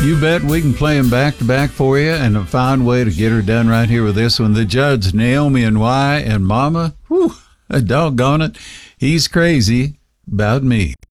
You bet we can play them back to back for you, and a fine way to get her done right here with this one. The Judds, Naomi and Y, and Mama, whew, doggone it, he's crazy about me.